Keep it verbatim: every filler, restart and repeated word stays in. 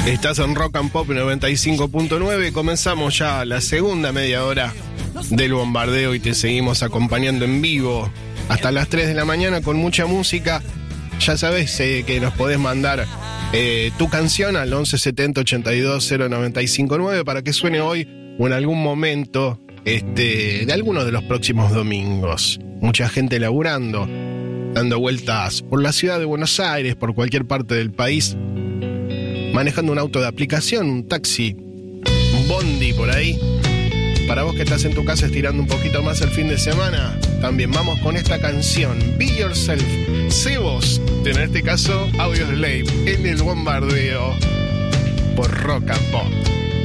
Estás en Rock and Pop noventa y cinco punto nueve. Comenzamos ya la segunda media hora del bombardeo y te seguimos acompañando en vivo hasta las tres de la mañana con mucha música. Ya sabes eh, que nos podés mandar eh, tu canción al once setenta ochenta y dos cero noventa y cinco nueve para que suene hoy o en algún momento este, de alguno de los próximos domingos. Mucha gente laburando, dando vueltas por la ciudad de Buenos Aires, por cualquier parte del país, manejando un auto de aplicación, un taxi, un bondi por ahí. Para vos que estás en tu casa estirando un poquito más el fin de semana, también vamos con esta canción, Be Yourself, sé vos, en este caso Audioslave, en el bombardeo por Rock and Pop.